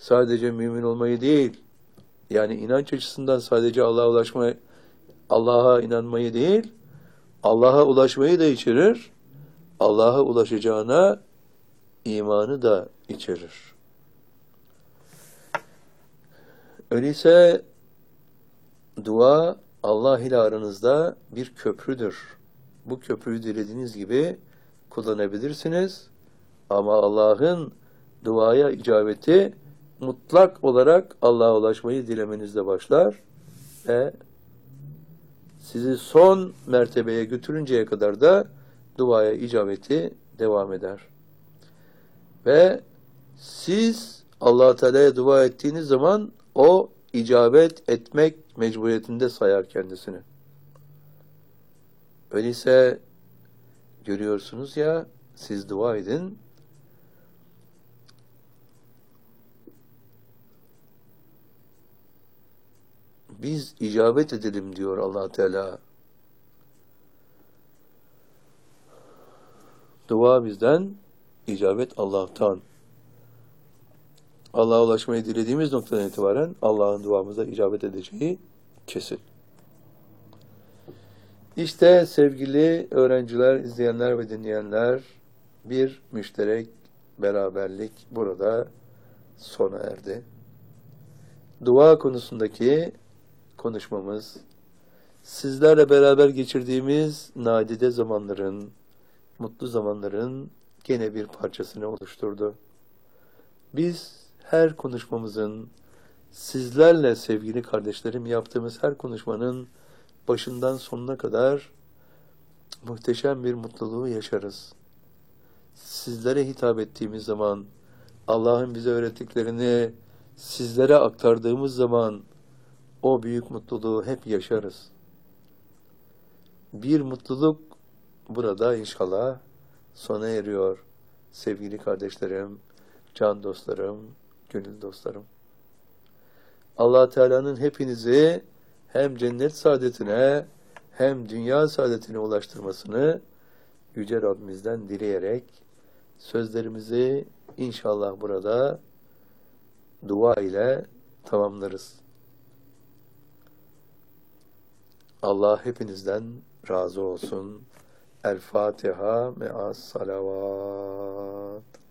sadece mümin olmayı değil, yani inanç açısından sadece Allah'a ulaşmayı, Allah'a inanmayı değil, Allah'a ulaşmayı da içerir, Allah'a ulaşacağına imanı da içerir. Öyleyse dua Allah ile aranızda bir köprüdür. Bu köprüyü dilediğiniz gibi kullanabilirsiniz. Ama Allah'ın duaya icabeti mutlak olarak Allah'a ulaşmayı dilemenizle başlar ve sizi son mertebeye götürünceye kadar da duaya icabeti devam eder. Ve siz Allah-u Teala'ya dua ettiğiniz zaman o icabet etmek mecburiyetinde sayar kendisini. Öyleyse görüyorsunuz ya, siz dua edin. Biz icabet edelim diyor Allah Teala. Dua bizden, icabet Allah'tan. Allah'a ulaşmayı dilediğimiz noktadan itibaren Allah'ın duamıza icabet edeceği kesin. İşte sevgili öğrenciler, izleyenler ve dinleyenler, bir müşterek beraberlik burada sona erdi. Dua konusundaki konuşmamız, sizlerle beraber geçirdiğimiz nadide zamanların, mutlu zamanların gene bir parçasını oluşturdu. Biz her konuşmamızın, sizlerle sevgili kardeşlerim yaptığımız her konuşmanın başından sonuna kadar muhteşem bir mutluluğu yaşarız. Sizlere hitap ettiğimiz zaman, Allah'ın bize öğrettiklerini sizlere aktardığımız zaman o büyük mutluluğu hep yaşarız. Bir mutluluk burada inşallah sona eriyor sevgili kardeşlerim, can dostlarım, gönül dostlarım. Allah Teala'nın hepinizi hem cennet saadetine hem dünya saadetine ulaştırmasını Yüce Rabbimizden dileyerek sözlerimizi inşallah burada dua ile tamamlarız. Allah hepinizden razı olsun. El Fatiha me'as salavat.